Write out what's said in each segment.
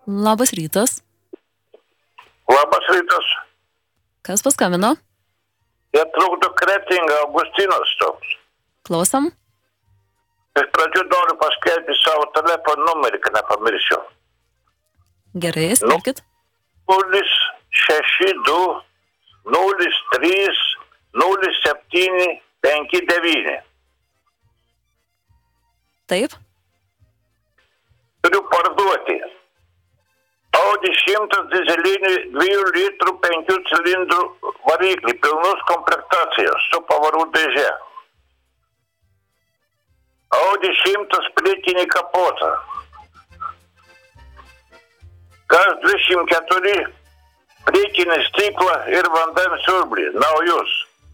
Labas rytas. Labas rytas. Kas paskambino? Jie trukdo Kretinga Augustinas toks. Klausom. Iš pradžių noriu paskelbti savo telefono numerį, kad nepamiršiu. Gerai, skelbkit. 062 03 07 59. Taip. Turiu parduoti Audi 100 dizelinį 2 litrų 5 cilindrų variklį, pilnus komplektacijos su pavarų dėže. Audi 100 priekinį kapotą. Gas 24, priekinį stiklą ir vandens siurblį, naujus.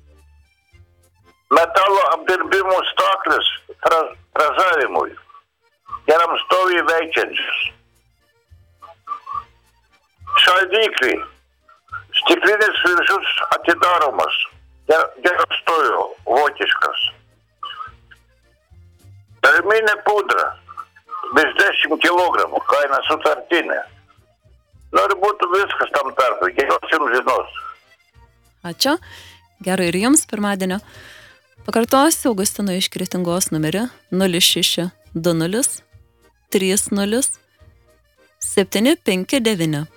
Metalo apdirbimo staklis tražavimui, geram stovį veikiančius. Šaldikliai, stiklinis viršus atidaromas, geram stovio, vokiškas. Tarminė pudra, vis 10 kilogramų, kaina sutartinė. Noriu būtų viskas tam tarpui, geros jums žinos. Ačiū. Gerai ir jums pirmadienio. Pakartosiu Augustino iš Kretingos numerį 0620 30 759.